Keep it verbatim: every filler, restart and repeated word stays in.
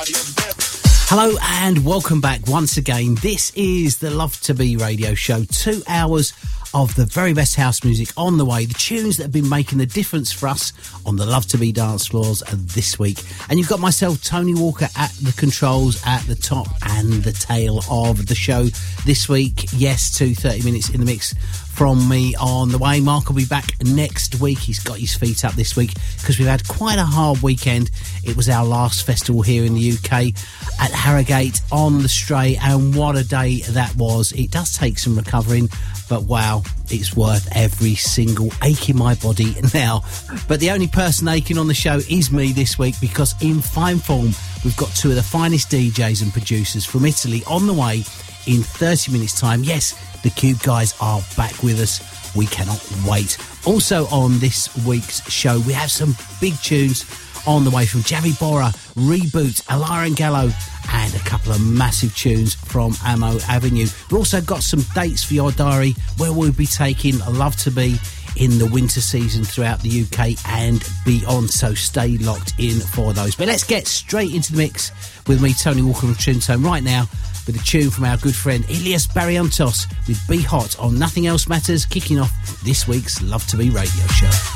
Hello and welcome back once again. This is the Love to Be radio show. Two hours of the very best house music on the way. The tunes that have been making the difference for us on the Love to Be dance floors this week. And you've got myself, Tony Walker, at the controls at the top and the tail of the show this week. Yes, to thirty minutes in the mix from me on the way. Mark will be back next week. He's got his feet up this week because we've had quite a hard weekend. It was our last festival here in the U K at Harrogate on the Stray, and what a day that was. It does take some recovering, but wow, it's worth every single ache in my body now. But the only person aching on the show is me this week, because in fine form we've got two of the finest D Js and producers from Italy on the way in thirty minutes time. Yes, the Cube guys are back with us. We cannot wait. Also on this week's show, we have some big tunes on the way from Javi Bora, Reboot, Alarin Gallo, and a couple of massive tunes from Ammo Avenue. We've also got some dates for your diary where we'll be taking Love to Be in the winter season throughout the U K and beyond, so stay locked in for those. But let's get straight into the mix with me, Tony Walker from Tune Tone, right now with a tune from our good friend Elias Barrientos with Be Hot on Nothing Else Matters, kicking off this week's Love to Be radio show.